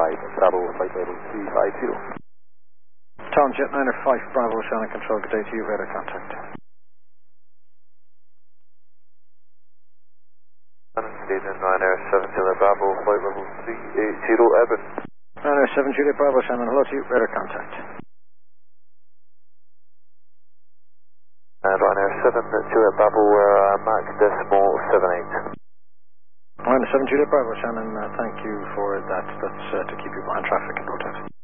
Bravo, flight level 350. Tom, Jet 905 Bravo, Shannon Control, good day to you, radar contact. Station 907 Juliet Bravo, flight level 380, Eben. 907 Juliet Bravo, Shannon, hello to you, radar contact. Ryanair 7 Juliet Bravo, Mach decimal 78. Ryanair 7 Juliet Bravo, Shannon, thank you for that. That's to keep you behind traffic in protest.